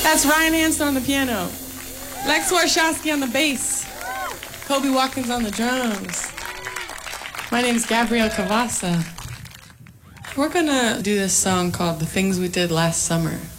That's Ryan Hansen on the piano. Lex Warshawski on the bass. Kobe Watkins on the drums. My name is Gabrielle Cavassa. We're gonna do this song called The Things We Did Last Summer.